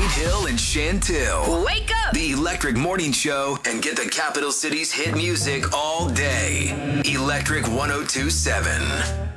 Hill and Chantil. Wake up! The Electric Morning Show, and get the capital city's hit music all day. Electric 102.7.